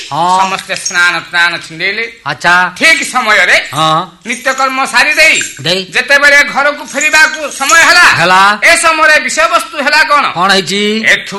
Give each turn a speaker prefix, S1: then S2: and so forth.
S1: ସମସ୍ତେ ସ୍ନାନ ପ୍ରାଣ ଛିଣ୍ଡେଇଲେ।
S2: ଆଚ୍ଛା
S1: ଠିକ ସମୟରେ ନିତ୍ୟକର୍ମ ସାରି ଦେଇ ଯେତେବେଳେ ଘରକୁ ଫେରିବାକୁ ସମୟ ହେଲା ଏ ସମୟରେ ବିଷୟବସ୍ତୁ ହେଲା କଣ
S2: ହେଇଛି?
S1: ଏଠୁ